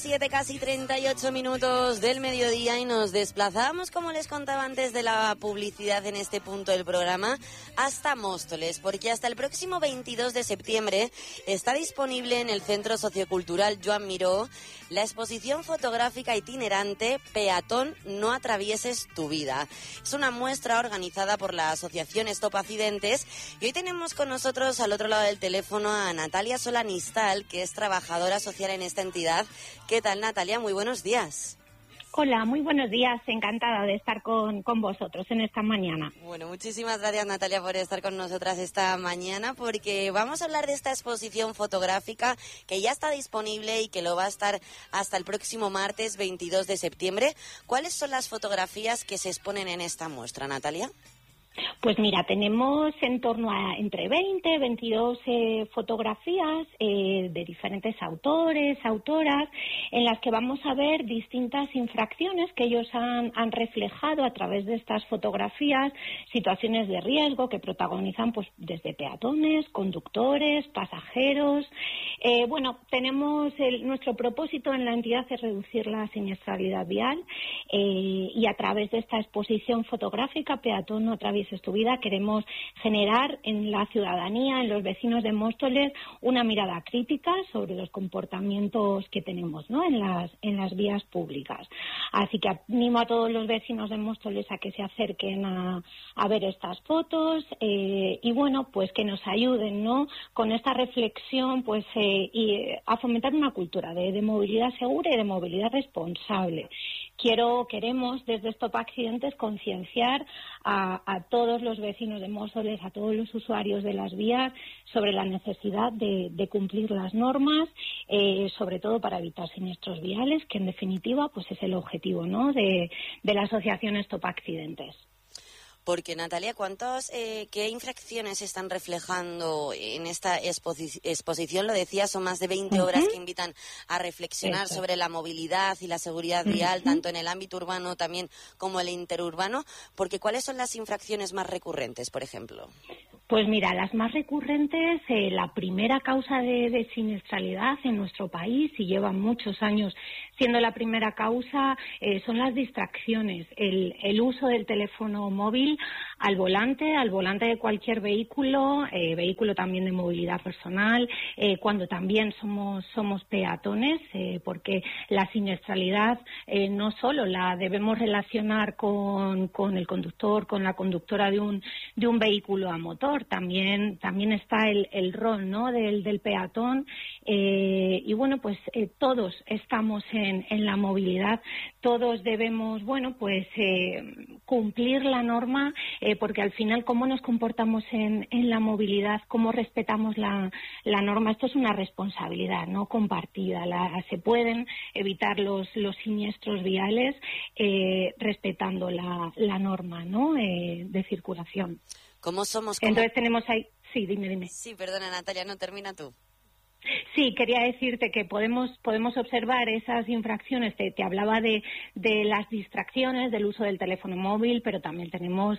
7, casi 38 minutos del mediodía y nos desplazamos, como les contaba antes de la publicidad en este punto del programa, hasta Móstoles, porque hasta el próximo 22 de septiembre está disponible en el Centro Sociocultural Joan Miró la exposición fotográfica itinerante Peatón, no atravieses tu vida. Es una muestra organizada por la Asociación Stop Accidentes y hoy tenemos con nosotros al otro lado del teléfono a Natalia Solanistal, que es trabajadora social en esta entidad. ¿Qué tal, Natalia? Muy buenos días. Hola, muy buenos días. Encantada de estar con vosotros en esta mañana. Bueno, muchísimas gracias, Natalia, por estar con nosotras esta mañana, porque vamos a hablar de esta exposición fotográfica que ya está disponible y que lo va a estar hasta el próximo martes 22 de septiembre. ¿Cuáles son las fotografías que se exponen en esta muestra, Natalia? Pues mira, tenemos en torno a entre 20, 22 fotografías de diferentes autores, autoras, en las que vamos a ver distintas infracciones que ellos han reflejado a través de estas fotografías, situaciones de riesgo que protagonizan pues desde peatones, conductores, pasajeros. Tenemos nuestro propósito en la entidad es reducir la siniestralidad vial y a través de esta exposición fotográfica Peatón, no atravieses tu vida, queremos generar en la ciudadanía, en los vecinos de Móstoles, una mirada crítica sobre los comportamientos que tenemos, ¿no?, en las vías públicas. Así que animo a todos los vecinos de Móstoles a que se acerquen a ver estas fotos y bueno, pues que nos ayuden, ¿no?, con esta reflexión, pues y a fomentar una cultura de movilidad segura y de movilidad responsable. Queremos desde Stop Accidentes concienciar a todos los vecinos de Móstoles, a todos los usuarios de las vías sobre la necesidad de cumplir las normas, sobre todo para evitar siniestros viales, que en definitiva pues es el objetivo, ¿no?, de la asociación Stop Accidentes. Porque, Natalia, ¿qué infracciones se están reflejando en esta exposición? Lo decía, son más de 20 obras que invitan a reflexionar sobre la movilidad y la seguridad vial, tanto en el ámbito urbano también como el interurbano. Porque, ¿cuáles son las infracciones más recurrentes, por ejemplo? Pues mira, las más recurrentes, la primera causa de siniestralidad en nuestro país, y lleva muchos años siendo la primera causa, son las distracciones, el uso del teléfono móvil al volante de cualquier vehículo también de movilidad personal, cuando también somos peatones, porque la siniestralidad no solo la debemos relacionar con el conductor, con la conductora de un vehículo a motor, también está el rol, ¿no?, del peatón, y bueno, pues todos estamos en la movilidad, todos debemos, bueno, pues cumplir la norma, porque al final cómo nos comportamos en la movilidad, cómo respetamos la norma, esto es una responsabilidad, ¿no?, compartida. Se pueden evitar los siniestros viales respetando la norma, ¿no?, de circulación. ¿Cómo somos? Entonces tenemos ahí... Sí, dime. Sí, perdona, Natalia, no, termina tú. Sí, quería decirte que podemos observar esas infracciones. Te hablaba de las distracciones, del uso del teléfono móvil, pero también tenemos,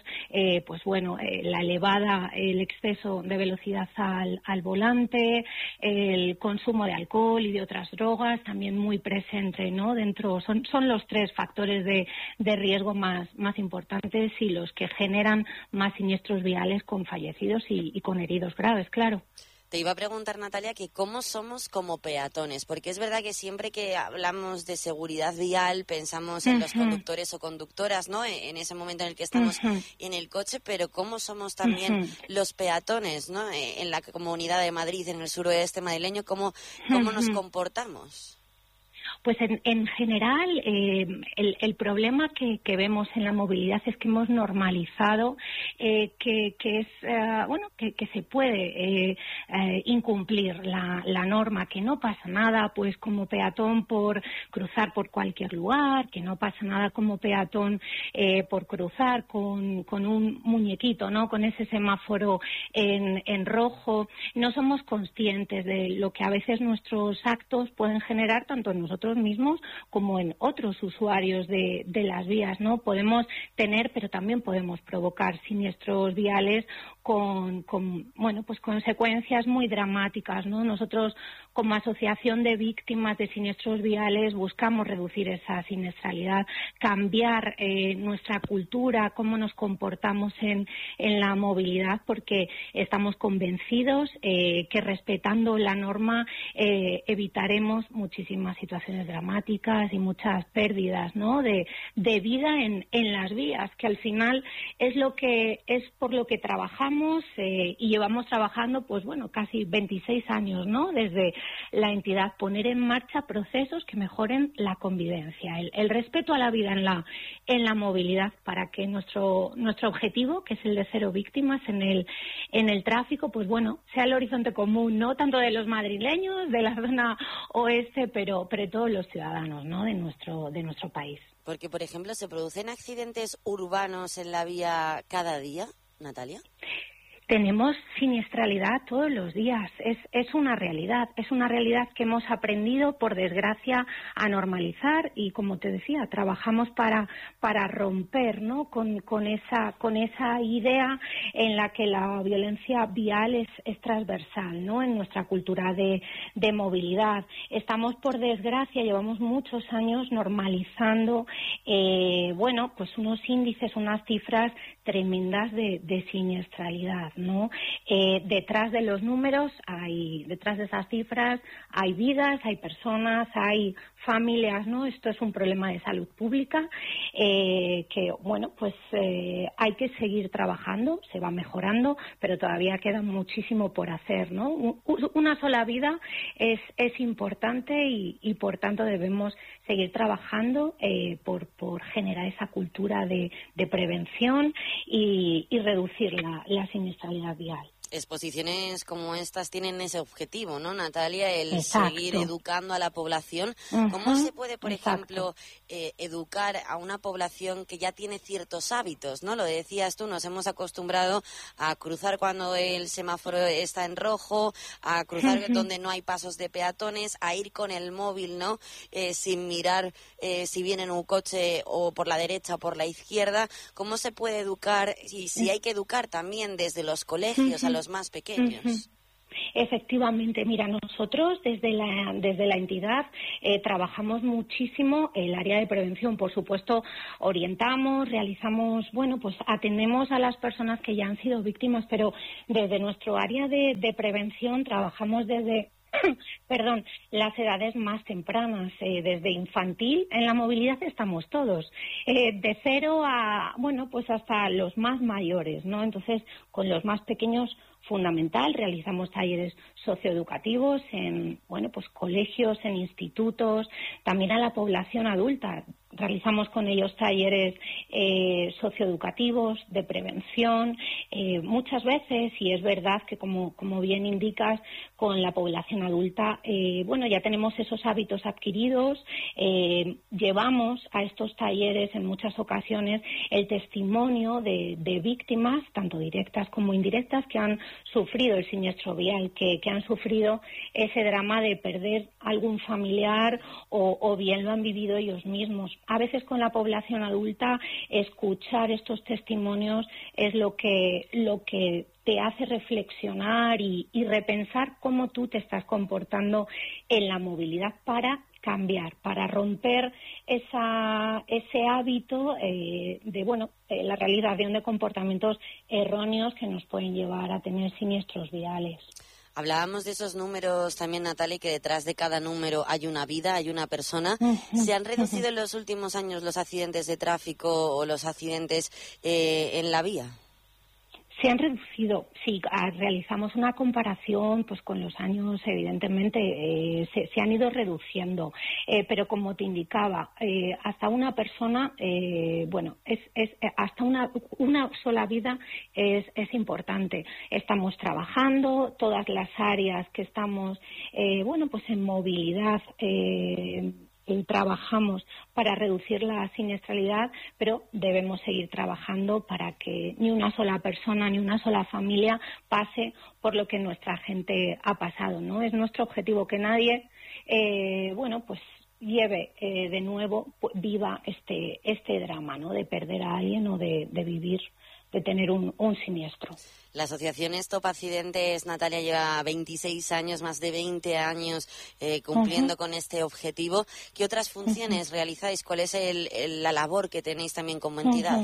el exceso de velocidad al volante, el consumo de alcohol y de otras drogas, también muy presente, ¿no?, dentro. Son los tres factores de riesgo más importantes y los que generan más siniestros viales con fallecidos y con heridos graves, claro. Te iba a preguntar, Natalia, que cómo somos como peatones, porque es verdad que siempre que hablamos de seguridad vial pensamos en los conductores o conductoras, ¿no?, en ese momento en el que estamos en el coche, pero cómo somos también los peatones, ¿no?, en la Comunidad de Madrid, en el suroeste madrileño, cómo nos comportamos. Pues en general el problema que vemos en la movilidad es que hemos normalizado que se puede incumplir la norma, que no pasa nada pues como peatón por cruzar por cualquier lugar, que no pasa nada como peatón por cruzar con un muñequito, ¿no?, con ese semáforo en rojo. No somos conscientes de lo que a veces nuestros actos pueden generar tanto en nosotros mismos como en otros usuarios de las vías, ¿no? Podemos tener, pero también podemos provocar siniestros viales bueno, pues consecuencias muy dramáticas, ¿no? Nosotros, como Asociación de Víctimas de Siniestros Viales, buscamos reducir esa siniestralidad, cambiar nuestra cultura, cómo nos comportamos en la movilidad, porque estamos convencidos que respetando la norma evitaremos muchísimas situaciones dramáticas y muchas pérdidas, ¿no?, de vida en las vías, que al final es por lo que trabajamos y llevamos trabajando, pues bueno, casi 26 años, ¿no?, desde la entidad, poner en marcha procesos que mejoren la convivencia, el respeto a la vida en la movilidad, para que nuestro objetivo, que es el de cero víctimas en el tráfico, pues bueno, sea el horizonte común, no tanto de los madrileños, de la zona oeste, pero todos los ciudadanos, ¿no?, de nuestro país. Porque, por ejemplo, ¿se producen accidentes urbanos en la vía cada día, Natalia? Tenemos siniestralidad todos los días, es una realidad que hemos aprendido, por desgracia, a normalizar, y, como te decía, trabajamos para romper, ¿no?, con esa idea en la que la violencia vial es transversal, ¿no?, en nuestra cultura de movilidad. Estamos, por desgracia, llevamos muchos años normalizando, bueno, pues unos índices, unas cifras tremendas de siniestralidad, ¿no? Detrás de los números, detrás de esas cifras, hay vidas, hay personas, hay familias, ¿no? Esto es un problema de salud pública que, bueno, pues hay que seguir trabajando, se va mejorando, pero todavía queda muchísimo por hacer, ¿no? Una sola vida es importante y por tanto debemos seguir trabajando por generar esa cultura de prevención y reducir la siniestralidad vial. Exposiciones como estas tienen ese objetivo, ¿no, Natalia? El Exacto. seguir educando a la población. ¿Cómo se puede, por ejemplo, educar a una población que ya tiene ciertos hábitos, ¿no? Lo decías tú, nos hemos acostumbrado a cruzar cuando el semáforo está en rojo, a cruzar donde no hay pasos de peatones, a ir con el móvil, ¿no? Sin mirar si viene un coche o por la derecha o por la izquierda. ¿Cómo se puede educar? Y si hay que educar también desde los colegios a los más pequeños. Efectivamente, mira, nosotros desde la entidad trabajamos muchísimo el área de prevención. Por supuesto, orientamos, realizamos, bueno, pues atendemos a las personas que ya han sido víctimas, pero desde nuestro área de prevención trabajamos desde las edades más tempranas, desde infantil. En la movilidad estamos todos, de 0 a, bueno, pues hasta los más mayores, ¿no? Entonces, con los más pequeños, fundamental, realizamos talleres socioeducativos en, bueno, pues colegios, en institutos, también a la población adulta. Realizamos con ellos talleres socioeducativos de prevención, muchas veces, y es verdad que como bien indicas, con la población adulta, bueno, ya tenemos esos hábitos adquiridos, llevamos a estos talleres en muchas ocasiones el testimonio de víctimas, tanto directas como indirectas, que han sufrido el siniestro vial, que han sufrido ese drama de perder algún familiar o bien lo han vivido ellos mismos. A veces con la población adulta escuchar estos testimonios es lo que te hace reflexionar y repensar cómo tú te estás comportando en la movilidad para cambiar, para romper ese hábito la realización de comportamientos erróneos que nos pueden llevar a tener siniestros viales. Hablábamos de esos números también, Natalia, que detrás de cada número hay una vida, hay una persona. ¿Se han reducido en los últimos años los accidentes de tráfico o los accidentes en la vía? Se han reducido, sí, realizamos una comparación pues con los años, evidentemente se han ido reduciendo, pero como te indicaba, hasta una persona, hasta una sola vida es importante. Estamos trabajando, todas las áreas que estamos, pues en movilidad, trabajamos para reducir la siniestralidad, pero debemos seguir trabajando para que ni una sola persona, ni una sola familia pase por lo que nuestra gente ha pasado, ¿no? Es nuestro objetivo que nadie, lleve viva este drama, ¿no? De perder a alguien o de vivir tener un siniestro. La asociación Stop Accidentes, Natalia, lleva 26 años, más de 20 años cumpliendo con este objetivo. ¿Qué otras funciones realizáis? ¿Cuál es la labor que tenéis también como entidad?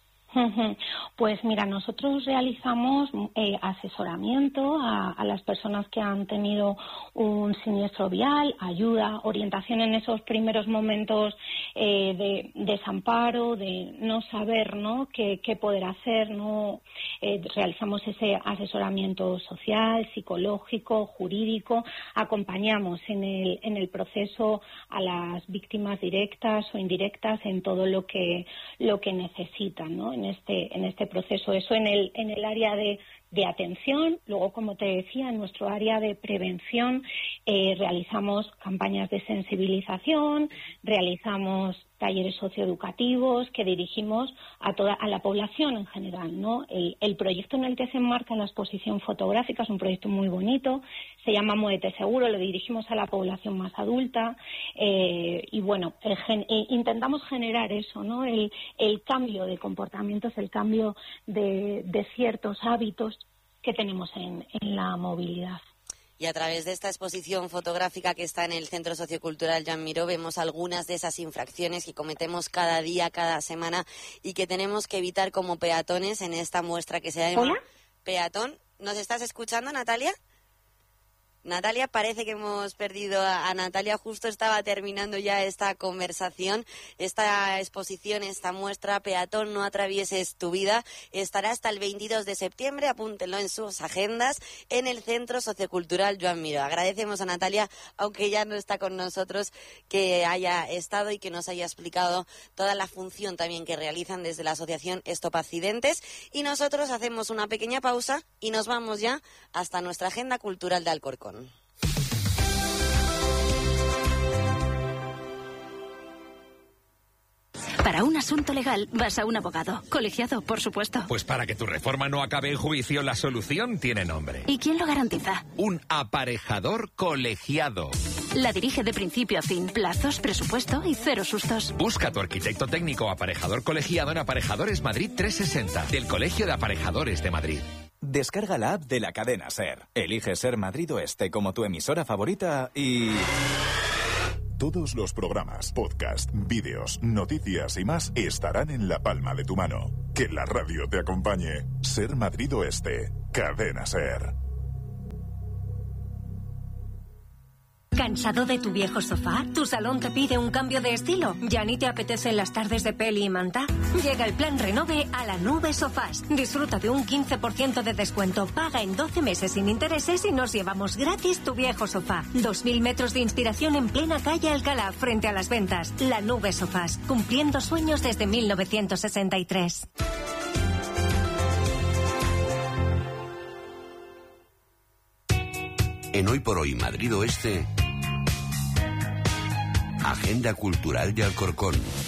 Pues mira, nosotros realizamos asesoramiento a las personas que han tenido un siniestro vial, ayuda, orientación en esos primeros momentos de desamparo, de no saber, ¿no?, qué poder hacer, ¿no? Realizamos ese asesoramiento social, psicológico, jurídico, acompañamos en el proceso a las víctimas directas o indirectas en todo lo que necesitan, ¿no?, en este proceso. Eso en el área de atención. Luego, como te decía, en nuestro área de prevención realizamos campañas de sensibilización, realizamos talleres socioeducativos que dirigimos a la población en general, ¿no? El proyecto en el que se enmarca la exposición fotográfica es un proyecto muy bonito, se llama Muévete Seguro, lo dirigimos a la población más adulta y bueno, intentamos generar eso, ¿no? El cambio de comportamientos, el cambio de ciertos hábitos que tenemos en la movilidad. Y a través de esta exposición fotográfica que está en el Centro Sociocultural Joan Miró vemos algunas de esas infracciones que cometemos cada día, cada semana y que tenemos que evitar como peatones en esta muestra que se llama ¿Hola? Peatón. ¿Nos estás escuchando, Natalia? Natalia, parece que hemos perdido a Natalia. Justo estaba terminando ya esta conversación, esta exposición, esta muestra Peatón, no atravieses tu vida. Estará hasta el 22 de septiembre, apúntenlo en sus agendas, en el Centro Sociocultural Joan Miró. Agradecemos a Natalia, aunque ya no está con nosotros, que haya estado y que nos haya explicado toda la función también que realizan desde la asociación Stop Accidentes. Y nosotros hacemos una pequeña pausa y nos vamos ya hasta nuestra agenda cultural de Alcorcón. Para un asunto legal vas a un abogado, colegiado, por supuesto. Pues para que tu reforma no acabe en juicio, la solución tiene nombre. ¿Y quién lo garantiza? Un aparejador colegiado. La dirige de principio a fin, plazos, presupuesto y cero sustos. Busca a tu arquitecto técnico aparejador colegiado en Aparejadores Madrid 360, del Colegio de Aparejadores de Madrid. Descarga la app de la cadena SER. Elige SER Madrid Oeste como tu emisora favorita y... Todos los programas, podcast, vídeos, noticias y más estarán en la palma de tu mano. Que la radio te acompañe. SER Madrid Oeste. Cadena SER. ¿Cansado de tu viejo sofá? ¿Tu salón te pide un cambio de estilo? ¿Ya ni te apetecen las tardes de peli y manta? Llega el plan Renove a La Nube Sofás. Disfruta de un 15% de descuento. Paga en 12 meses sin intereses y nos llevamos gratis tu viejo sofá. 2.000 metros de inspiración en plena calle Alcalá, frente a las ventas. La Nube Sofás. Cumpliendo sueños desde 1963. En Hoy por Hoy Madrid Oeste, Agenda Cultural de Alcorcón.